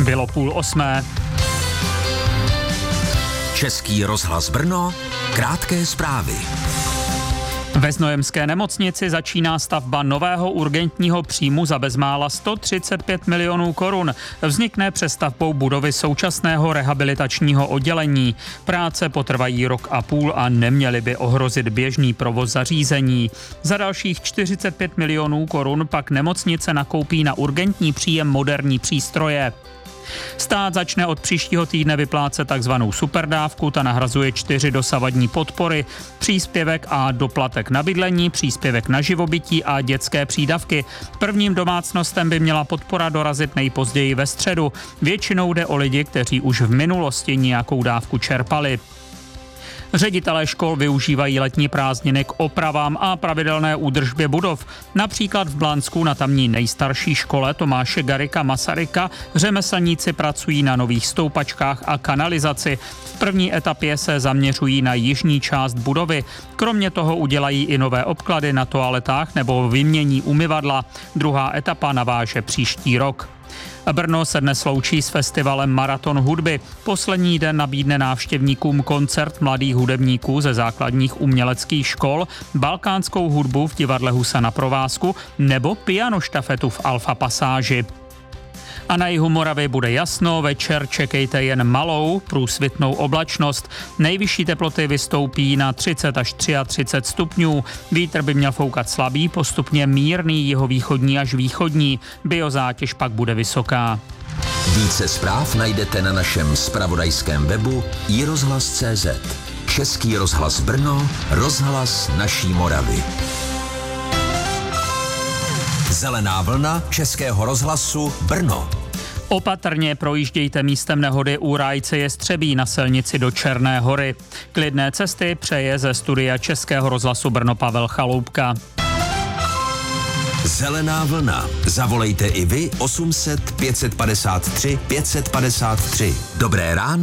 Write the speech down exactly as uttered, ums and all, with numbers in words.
Bylo půl osmé. Český rozhlas Brno, krátké zprávy. Ve Znojemské nemocnici začíná stavba nového urgentního příjmu za bezmála sto třicet pět milionů korun. Vznikne přestavbou budovy současného rehabilitačního oddělení. Práce potrvají rok a půl a neměly by ohrozit běžný provoz zařízení. Za dalších čtyřicet pět milionů korun pak nemocnice nakoupí na urgentní příjem moderní přístroje. Stát začne od příštího týdne vyplácet takzvanou superdávku, ta nahrazuje čtyři dosavadní podpory, příspěvek a doplatek na bydlení, příspěvek na živobytí a dětské přídavky. Prvním domácnostem by měla podpora dorazit nejpozději ve středu. Většinou jde o lidi, kteří už v minulosti nějakou dávku čerpali. Ředitelé škol využívají letní prázdniny k opravám a pravidelné údržbě budov. Například v Blansku na tamní nejstarší škole Tomáše Garrigua Masaryka řemeslníci pracují na nových stoupačkách a kanalizaci. V první etapě se zaměřují na jižní část budovy. Kromě toho udělají i nové obklady na toaletách nebo vymění umyvadla. Druhá etapa naváže příští rok. Brno se dnes loučí s festivalem Maraton hudby. Poslední den nabídne návštěvníkům koncert mladých hudebníků ze základních uměleckých škol, balkánskou hudbu v divadle Husa na provázku nebo pianoštafetu v Alfa Pasáži. A na jihu Moravy bude jasno, večer čekejte jen malou průsvitnou oblačnost. Nejvyšší teploty vystoupí na třicet až třicet tři stupňů. Vítr by měl foukat slabý, postupně mírný jihovýchodní až východní. Biozátěž pak bude vysoká. Více zpráv najdete na našem zpravodajském webu i rozhlas tečka cé zet. Český rozhlas Brno, rozhlas naší Moravy. Zelená vlna Českého rozhlasu Brno. Opatrně projíždějte místem nehody u Rájce Jestřebí na silnici do Černé Hory. Klidné cesty přeje ze studia Českého rozhlasu Brno Pavel Chaloupka. Zelená vlna. Zavolejte i vy osm set pět set padesát tři pět set padesát tři. Dobré ráno.